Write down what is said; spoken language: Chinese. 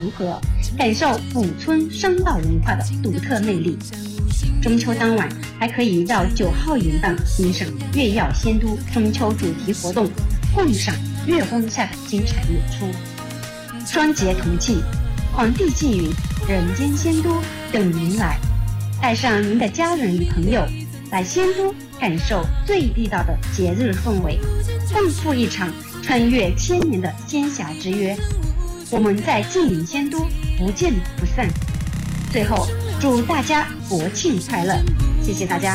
如何，感受古村商道文化的独特魅力。中秋当晚还可以到9号营档欣赏月曜仙都中秋主题活动，共赏月光下的精彩演出。双节同庆，皇帝祭云，人间仙都等您来，带上您的家人与朋友来仙都感受最地道的节日氛围，共赴一场穿越千年的仙侠之约。我们在静灵仙都不见不散。最后祝大家国庆快乐，谢谢大家。